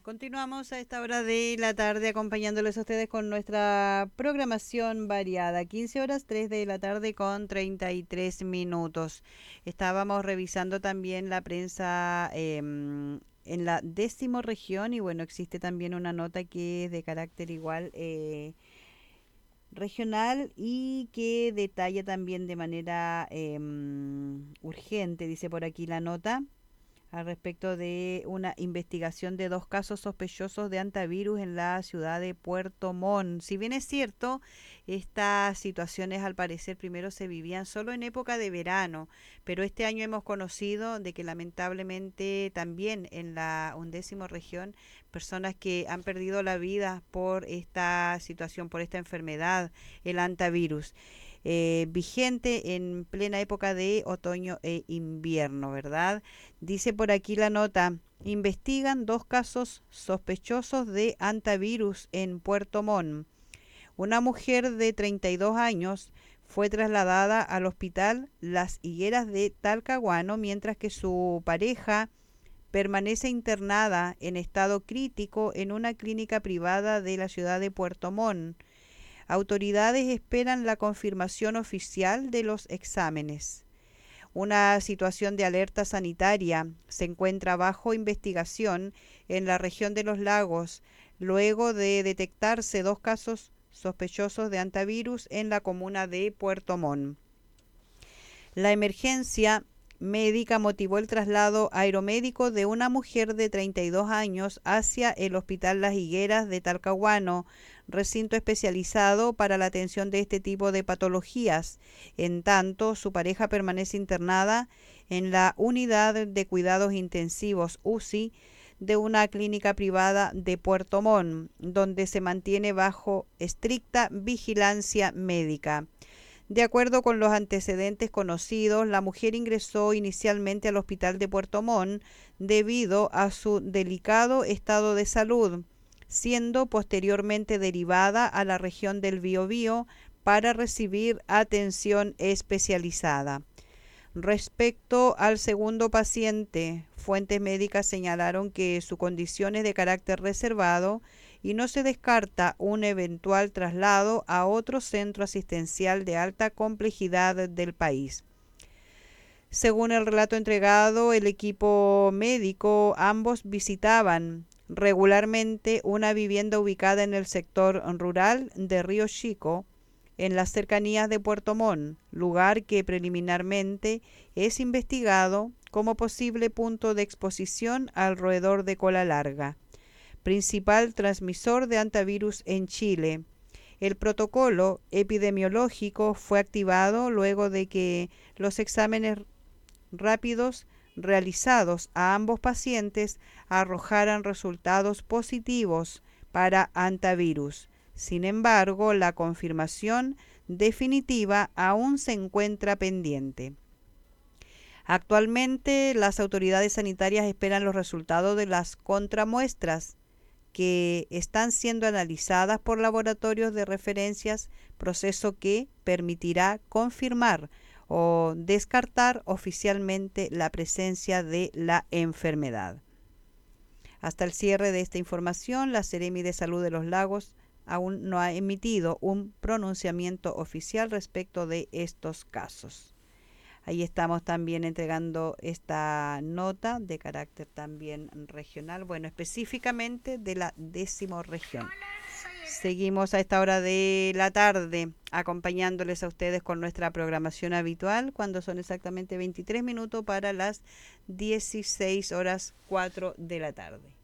Continuamos a esta hora de la tarde acompañándoles a ustedes con nuestra programación variada. 15 horas 3 de la tarde con 33 minutos. Estábamos revisando también la prensa en la 10ª región y bueno, existe también una nota que es de carácter igual regional y que detalla también de manera urgente, dice por aquí la nota al respecto de una investigación de 2 casos sospechosos de antivirus en la ciudad de Puerto Montt. Si bien es cierto, estas situaciones al parecer primero se vivían solo en época de verano, pero este año hemos conocido de que lamentablemente también en la 11ª región, personas que han perdido la vida por esta situación, por esta enfermedad, el antivirus. Vigente en plena época de otoño e invierno, ¿verdad? Dice por aquí la nota, investigan 2 casos sospechosos de antivirus en Puerto Montt. Una mujer de 32 años fue trasladada al hospital Las Higueras de Talcahuano, mientras que su pareja permanece internada en estado crítico en una clínica privada de la ciudad de Puerto Montt. Autoridades esperan la confirmación oficial de los exámenes. Una situación de alerta sanitaria se encuentra bajo investigación en la región de los lagos, luego de detectarse 2 casos sospechosos de antivirus en la comuna de Puerto Montt. La emergencia médica motivó el traslado aeromédico de una mujer de 32 años hacia el Hospital Las Higueras de Talcahuano, recinto especializado para la atención de este tipo de patologías. En tanto, su pareja permanece internada en la Unidad de Cuidados Intensivos UCI de una clínica privada de Puerto Montt, donde se mantiene bajo estricta vigilancia médica. De acuerdo con los antecedentes conocidos, la mujer ingresó inicialmente al hospital de Puerto Montt debido a su delicado estado de salud, siendo posteriormente derivada a la región del Biobío para recibir atención especializada. Respecto al segundo paciente, fuentes médicas señalaron que su condición es de carácter reservado y no se descarta un eventual traslado a otro centro asistencial de alta complejidad del país. Según el relato entregado, el equipo médico, ambos visitaban regularmente una vivienda ubicada en el sector rural de Río Chico, en las cercanías de Puerto Montt, lugar que preliminarmente es investigado como posible punto de exposición al roedor de cola larga, principal transmisor de antivirus en Chile. El protocolo epidemiológico fue activado luego de que los exámenes rápidos realizados a ambos pacientes arrojaran resultados positivos para antivirus. Sin embargo, la confirmación definitiva aún se encuentra pendiente. Actualmente, las autoridades sanitarias esperan los resultados de las contramuestras que están siendo analizadas por laboratorios de referencias, proceso que permitirá confirmar o descartar oficialmente la presencia de la enfermedad. Hasta el cierre de esta información, la Seremi de Salud de los Lagos aún no ha emitido un pronunciamiento oficial respecto de estos casos. Ahí estamos también entregando esta nota de carácter también regional, bueno, específicamente de la 10ª región. Seguimos a esta hora de la tarde acompañándoles a ustedes con nuestra programación habitual cuando son exactamente 23 minutos para las 16 horas 4 de la tarde.